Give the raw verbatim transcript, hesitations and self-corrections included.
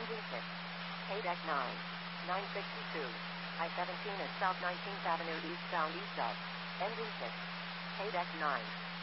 Engine six. K deck nine. nine sixty-two. I seventeen at South nineteenth Avenue Eastbound East of. Engine six. K deck nine.